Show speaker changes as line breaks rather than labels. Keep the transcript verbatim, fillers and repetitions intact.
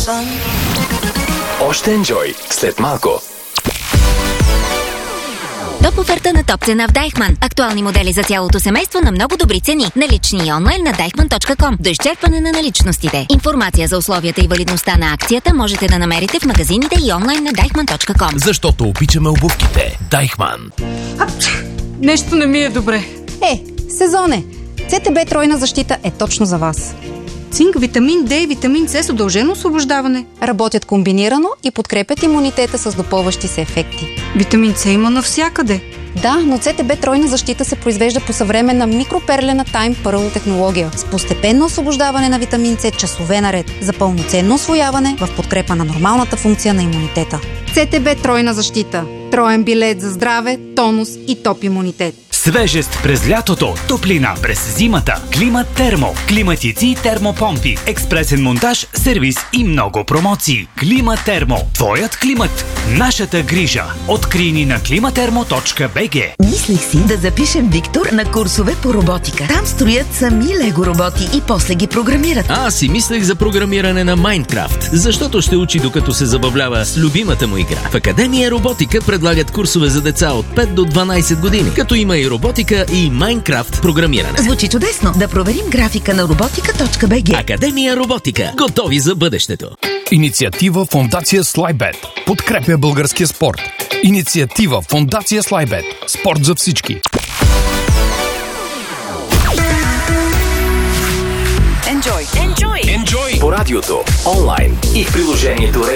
Още енджой след малко.
Топ оферта на топ цена в Дайхман. Актуални модели за цялото семейство на много добри цени. Налични и онлайн на дайхман точка ком. До изчерпване на наличностите. Информация за условията и валидността на акцията можете да намерите в магазините и онлайн на дайхман точка ком.
Защото обичаме обувките. Дайхман.
Нещо не ми е добре.
Е, сезон е. ЦТБ тройна защита е точно за вас.
Цинк, витамин Д и витамин С с удължено освобождаване.
Работят комбинирано и подкрепят имунитета с допълващи се ефекти.
Витамин С има навсякъде.
Да, но ЦТБ тройна защита се произвежда по съвременна микроперлена Time Pearl технология с постепенно освобождаване на витамин С часове наред за пълноценно усвояване в подкрепа на нормалната функция на имунитета. ЦТБ тройна защита. Троен билет за здраве, тонус и топ имунитет.
Свежест през лятото, топлина през зимата. Климат Термо, климатици и термопомпи, експресен монтаж, сервис и много промоции. Климат Термо, твоят климат, нашата грижа. Открий ни на климатермо точка би джи.
Мислих си да запишем Виктор на курсове по роботика. Там строят сами лего роботи и после ги програмират.
Аз си мислех за програмиране на Майнкрафт, защото ще учи докато се забавлява с любимата му игра. В Академия Роботика предлагат курсове за деца от пет до дванайсет години, като има и роботика и Майнкрафт програмиране.
Звучи чудесно. Да проверим графика на роботика точка би джи.
Академия Роботика. Готови за бъдещето.
Инициатива Фондация Слайбет подкрепя българския спорт. Инициатива Фондация Слайбет. Спорт за всички.
Enjoy. Enjoy. Enjoy. По радиото, онлайн и в приложението